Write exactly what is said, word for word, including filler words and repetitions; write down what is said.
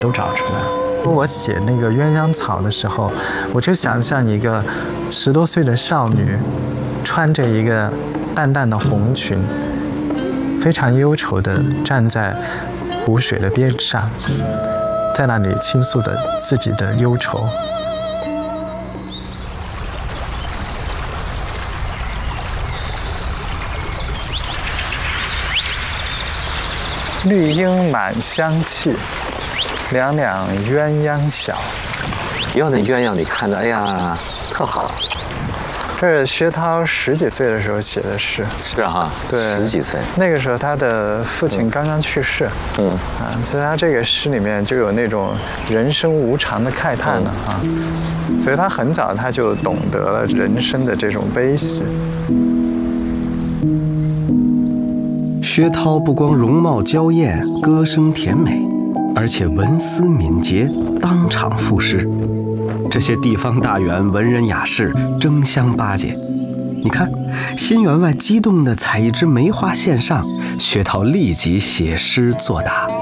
都找出来了。 我写那个鸳鸯草的时候，我就想象一个十多岁的少女，穿着一个淡淡的红裙，非常忧愁地站在湖水的边上，在那里倾诉着自己的忧愁。绿荫满香气，两两鸳鸯小。 以后那鸳鸯你看着，哎呀，特好。 这是薛涛十几岁的时候写的诗。 是哈， 对， 十几岁。 那个时候他的父亲刚刚去世。嗯啊，所以他这个诗里面就有那种人生无常的慨叹了啊。所以他很早他就懂得了人生的这种悲喜。 薛涛不光容貌娇艳，歌声甜美，而且文思敏捷，当场赋诗。这些地方大员、文人雅士争相巴结。你看，新员外激动地采一枝梅花献上，薛涛立即写诗作答。